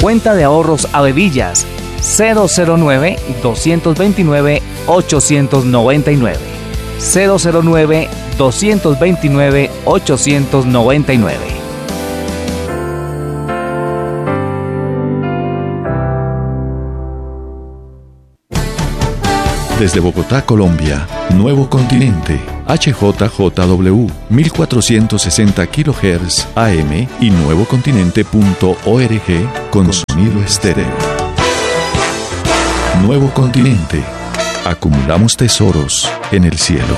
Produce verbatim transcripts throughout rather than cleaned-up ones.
Cuenta de ahorros Avevillas, cero cero nueve, dos dos nueve, ocho nueve nueve. cero cero nueve, dos dos nueve, ocho nueve nueve. Desde Bogotá, Colombia, Nuevo Continente, H J J W, mil cuatrocientos sesenta kilohertz A M y nuevocontinente punto org con sonido estéreo. Nuevo Continente, acumulamos tesoros en el cielo.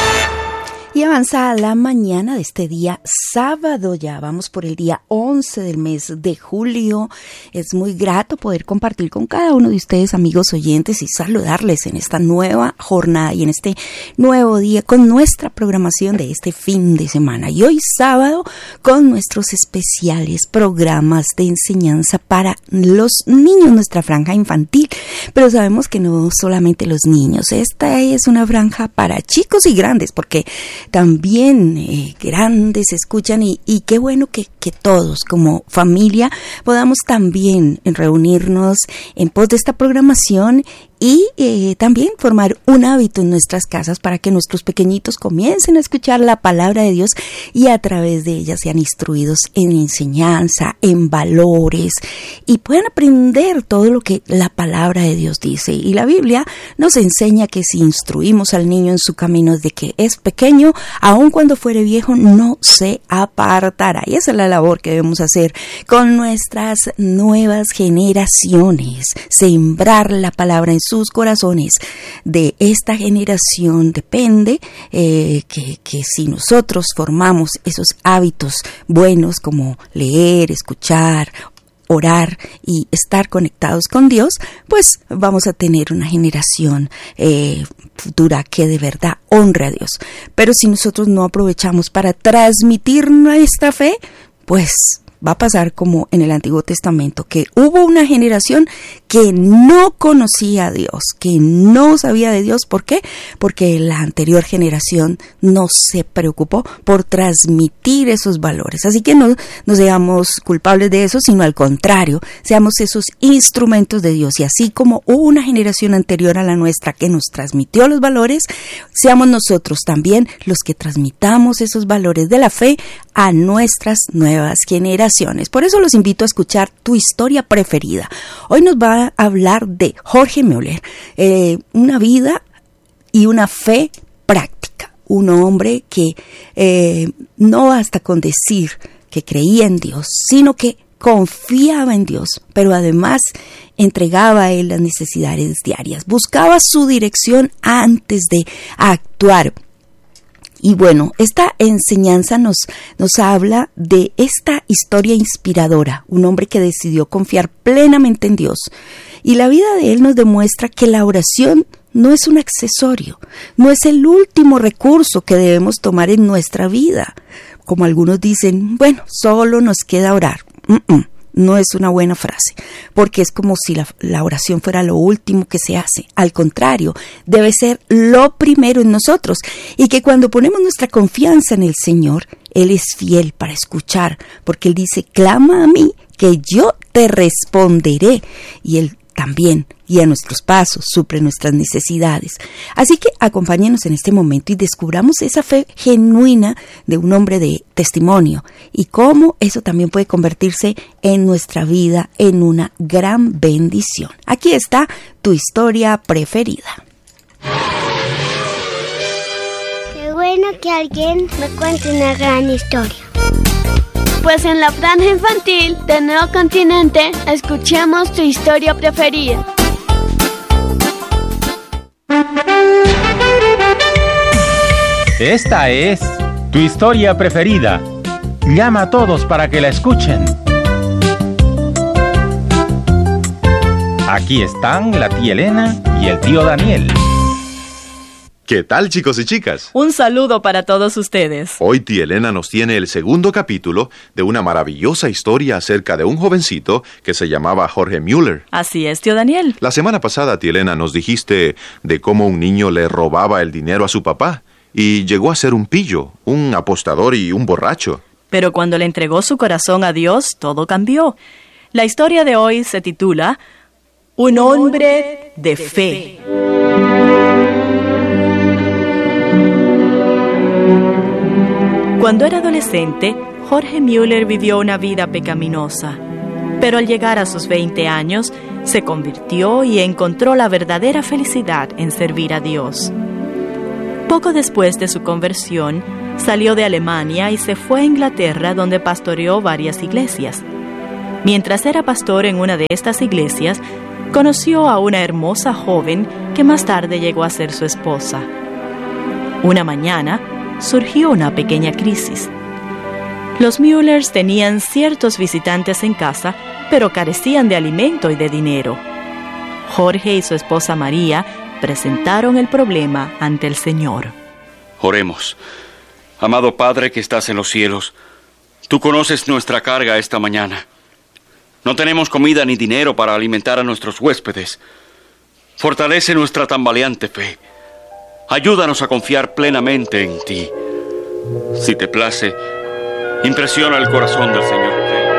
Y avanza la mañana de este día sábado, ya vamos por el día once del mes de julio. Es muy grato poder compartir con cada uno de ustedes, amigos oyentes, y saludarles en esta nueva jornada y en este nuevo día con nuestra programación de este fin de semana. Y hoy sábado con nuestros especiales programas de enseñanza para los niños, nuestra franja infantil. Pero sabemos que no solamente los niños, esta es una franja para chicos y grandes, porque también eh, grandes escuchan y, y qué bueno que, que todos como familia podamos también reunirnos en pos de esta programación y eh, también formar un hábito en nuestras casas para que nuestros pequeñitos comiencen a escuchar la palabra de Dios y a través de ella sean instruidos en enseñanza, en valores y puedan aprender todo lo que la palabra de Dios dice. Y la Biblia nos enseña que si instruimos al niño en su camino desde que es pequeño, aun cuando fuere viejo, no se apartará. Y esa es la labor que debemos hacer con nuestras nuevas generaciones, sembrar la palabra en su sus corazones. De esta generación depende eh, que, que si nosotros formamos esos hábitos buenos como leer, escuchar, orar y estar conectados con Dios, pues vamos a tener una generación eh, futura que de verdad honre a Dios. Pero si nosotros no aprovechamos para transmitir nuestra fe, pues va a pasar como en el Antiguo Testamento, que hubo una generación que no conocía a Dios, que no sabía de Dios. ¿Por qué? Porque la anterior generación no se preocupó por transmitir esos valores. Así que no nos seamos culpables de eso, sino al contrario, seamos esos instrumentos de Dios. Y así como hubo una generación anterior a la nuestra que nos transmitió los valores, seamos nosotros también los que transmitamos esos valores de la fe a nuestras nuevas generaciones. Por eso los invito a escuchar Tu Historia Preferida. Hoy nos va a hablar de Jorge Müller, eh, una vida y una fe práctica. Un hombre que eh, no basta con decir que creía en Dios, sino que confiaba en Dios, pero además entregaba a Él las necesidades diarias. Buscaba su dirección antes de actuar. Y bueno, esta enseñanza nos, nos habla de esta historia inspiradora, un hombre que decidió confiar plenamente en Dios. Y la vida de él nos demuestra que la oración no es un accesorio, no es el último recurso que debemos tomar en nuestra vida. Como algunos dicen, bueno, solo nos queda orar. Mm-mm. No es una buena frase, porque es como si la, la oración fuera lo último que se hace. Al contrario, debe ser lo primero en nosotros, y que cuando ponemos nuestra confianza en el Señor, Él es fiel para escuchar, porque Él dice, clama a mí, que yo te responderé, y Él también guía nuestros pasos, suple nuestras necesidades. Así que acompáñenos en este momento y descubramos esa fe genuina de un hombre de testimonio y cómo eso también puede convertirse en nuestra vida en una gran bendición. Aquí está Tu Historia Preferida. Qué bueno que alguien me cuente una gran historia. Pues en la franja infantil de Nuevo Continente, escuchemos Tu Historia Preferida. Esta es Tu Historia Preferida. Llama a todos para que la escuchen. Aquí están la tía Elena y el tío Daniel. ¿Qué tal, chicos y chicas? Un saludo para todos ustedes. Hoy tía Elena nos tiene el segundo capítulo de una maravillosa historia acerca de un jovencito que se llamaba Jorge Müller. Así es, tío Daniel. La semana pasada, tía Elena, nos dijiste de cómo un niño le robaba el dinero a su papá y llegó a ser un pillo, un apostador y un borracho. Pero cuando le entregó su corazón a Dios, todo cambió. La historia de hoy se titula Un hombre de fe. Cuando era adolescente, Jorge Müller vivió una vida pecaminosa, pero al llegar a sus veinte años, se convirtió y encontró la verdadera felicidad en servir a Dios. Poco después de su conversión, salió de Alemania y se fue a Inglaterra, donde pastoreó varias iglesias. Mientras era pastor en una de estas iglesias, conoció a una hermosa joven que más tarde llegó a ser su esposa. Una mañana, surgió una pequeña crisis. Los Müllers tenían ciertos visitantes en casa, pero carecían de alimento y de dinero. Jorge y su esposa María presentaron el problema ante el Señor. Oremos. Amado Padre que estás en los cielos, tú conoces nuestra carga esta mañana. No tenemos comida ni dinero para alimentar a nuestros huéspedes. Fortalece nuestra tambaleante fe. Ayúdanos a confiar plenamente en ti. Si te place, impresiona el corazón del Señor.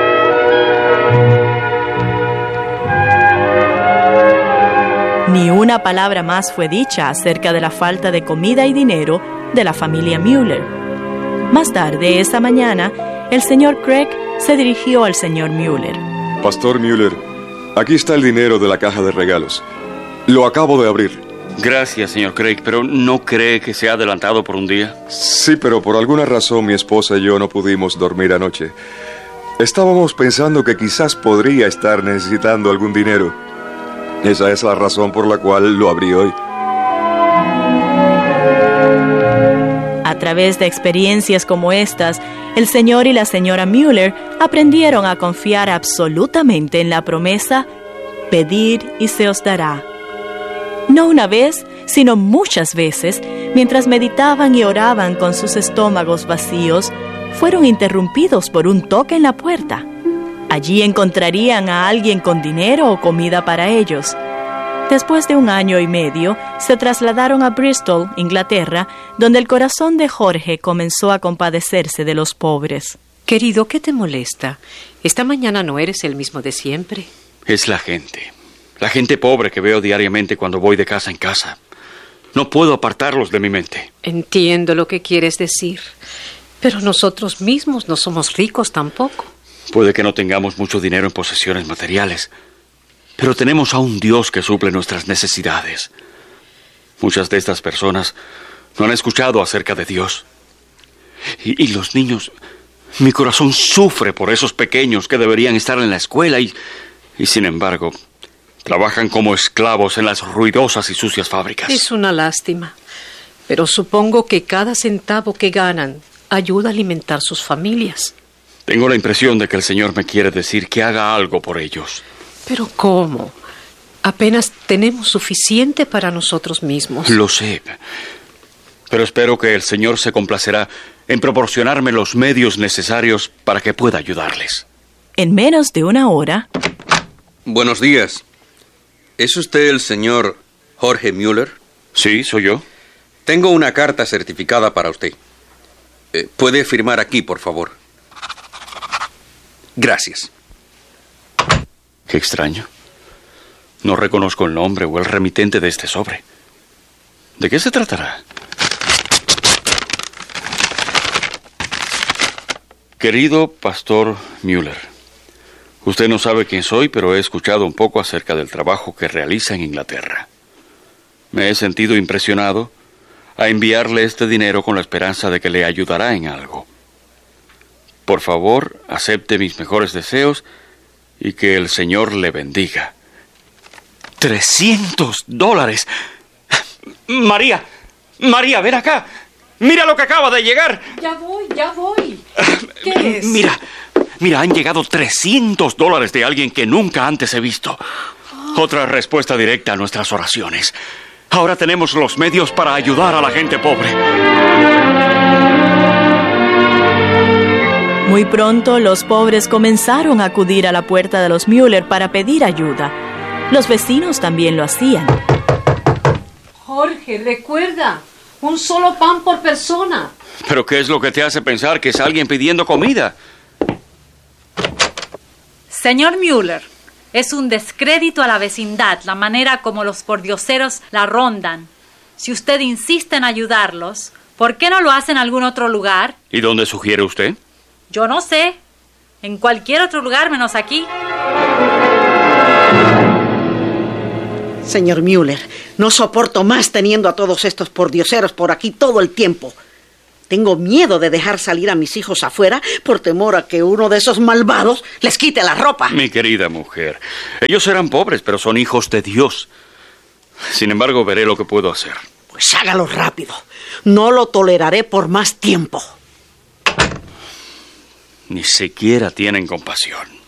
Ni una palabra más fue dicha acerca de la falta de comida y dinero de la familia Müller. Más tarde, esa mañana, el señor Craig se dirigió al señor Müller. Pastor Müller, aquí está el dinero de la caja de regalos. Lo acabo de abrir. Gracias, señor Craig, pero ¿no cree que se ha adelantado por un día? Sí, pero por alguna razón mi esposa y yo no pudimos dormir anoche. Estábamos pensando que quizás podría estar necesitando algún dinero. Esa es la razón por la cual lo abrí hoy. A través de experiencias como estas, el señor y la señora Müller aprendieron a confiar absolutamente en la promesa: pedid y se os dará. No una vez, sino muchas veces, mientras meditaban y oraban con sus estómagos vacíos, fueron interrumpidos por un toque en la puerta. Allí encontrarían a alguien con dinero o comida para ellos. Después de un año y medio, se trasladaron a Bristol, Inglaterra, donde el corazón de Jorge comenzó a compadecerse de los pobres. Querido, ¿qué te molesta? Esta mañana no eres el mismo de siempre. Es la gente. La gente pobre que veo diariamente cuando voy de casa en casa. No puedo apartarlos de mi mente. Entiendo lo que quieres decir, pero nosotros mismos no somos ricos tampoco. Puede que no tengamos mucho dinero en posesiones materiales, pero tenemos a un Dios que suple nuestras necesidades. Muchas de estas personas no han escuchado acerca de Dios. Y, y los niños, mi corazón sufre por esos pequeños que deberían estar en la escuela y, y sin embargo, trabajan como esclavos en las ruidosas y sucias fábricas. Es una lástima, pero supongo que cada centavo que ganan ayuda a alimentar sus familias. Tengo la impresión de que el Señor me quiere decir que haga algo por ellos. ¿Pero cómo? Apenas tenemos suficiente para nosotros mismos. Lo sé, pero espero que el Señor se complacerá en proporcionarme los medios necesarios para que pueda ayudarles. En menos de una hora... Buenos días. ¿Es usted el señor Jorge Müller? Sí, soy yo. Tengo una carta certificada para usted. Eh, ¿Puede firmar aquí, por favor? Gracias. Qué extraño. No reconozco el nombre o el remitente de este sobre. ¿De qué se tratará? Querido Pastor Müller, usted no sabe quién soy, pero he escuchado un poco acerca del trabajo que realiza en Inglaterra. Me he sentido impresionado a enviarle este dinero con la esperanza de que le ayudará en algo. Por favor, acepte mis mejores deseos y que el Señor le bendiga. ¡Trescientos dólares! María, María, ven acá. Mira lo que acaba de llegar. Ya voy, ya voy. ¿Qué es? Mira, mira, han llegado trescientos dólares de alguien que nunca antes he visto. Oh. Otra respuesta directa a nuestras oraciones. Ahora tenemos los medios para ayudar a la gente pobre. Muy pronto, los pobres comenzaron a acudir a la puerta de los Müller para pedir ayuda. Los vecinos también lo hacían. Jorge, recuerda, un solo pan por persona. ¿Pero qué es lo que te hace pensar que es alguien pidiendo comida? Señor Müller, es un descrédito a la vecindad la manera como los pordioseros la rondan. Si usted insiste en ayudarlos, ¿por qué no lo hace en algún otro lugar? ¿Y dónde sugiere usted? Yo no sé. En cualquier otro lugar menos aquí. Señor Müller, no soporto más teniendo a todos estos pordioseros por aquí todo el tiempo. Tengo miedo de dejar salir a mis hijos afuera por temor a que uno de esos malvados les quite la ropa. Mi querida mujer, ellos eran pobres, pero son hijos de Dios. Sin embargo, veré lo que puedo hacer. Pues hágalo rápido. No lo toleraré por más tiempo. Ni siquiera tienen compasión.